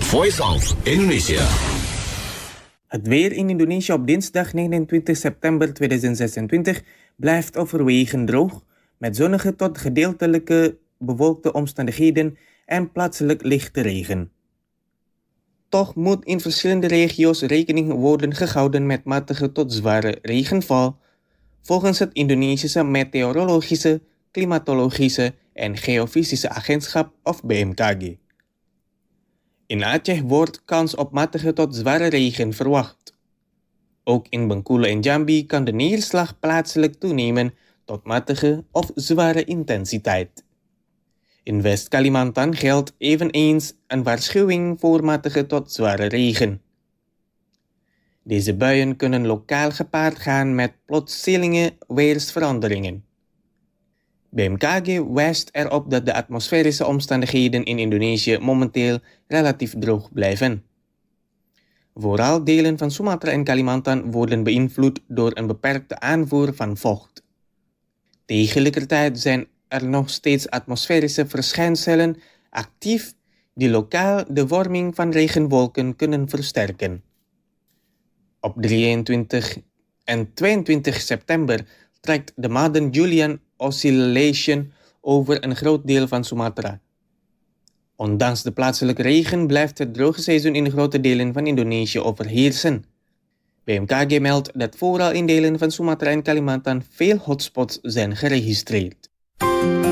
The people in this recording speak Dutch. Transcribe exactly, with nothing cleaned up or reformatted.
Voice of Indonesia. Het weer in Indonesië op dinsdag negenentwintig september tweeduizend zesentwintig blijft overwegend droog, met zonnige tot gedeeltelijke bewolkte omstandigheden en plaatselijk lichte regen. Toch moet in verschillende regio's rekening worden gehouden met matige tot zware regenval, volgens het Indonesische Meteorologische, Klimatologische en Geofysische Agentschap of B M K G. In Aceh wordt kans op matige tot zware regen verwacht. Ook in Bengkulu en Jambi kan de neerslag plaatselijk toenemen tot matige of zware intensiteit. In West-Kalimantan geldt eveneens een waarschuwing voor matige tot zware regen. Deze buien kunnen lokaal gepaard gaan met plotselinge weersveranderingen. B M K G wijst erop dat de atmosferische omstandigheden in Indonesië momenteel relatief droog blijven. Vooral delen van Sumatra en Kalimantan worden beïnvloed door een beperkte aanvoer van vocht. Tegelijkertijd zijn er nog steeds atmosferische verschijnselen actief die lokaal de vorming van regenwolken kunnen versterken. Op drieëntwintig en tweeëntwintig september trekt de Madden Julian Oscillation over een groot deel van Sumatra. Ondanks de plaatselijke regen blijft het droge seizoen in grote delen van Indonesië overheersen. B M K G meldt dat vooral in delen van Sumatra en Kalimantan veel hotspots zijn geregistreerd.